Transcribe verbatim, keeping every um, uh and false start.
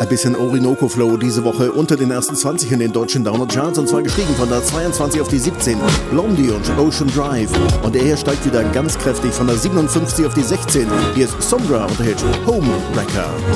Ein bisschen Orinoco Flow diese Woche unter den ersten zwanzig in den deutschen Downer-Charts und zwar gestiegen von der zweiundzwanzig auf die siebzehn. Blondie und Ocean Drive. Und der hier steigt wieder ganz kräftig von der siebenundfünfzig auf die sechzehn. Hier ist Sombra und der Hit Homewrecker.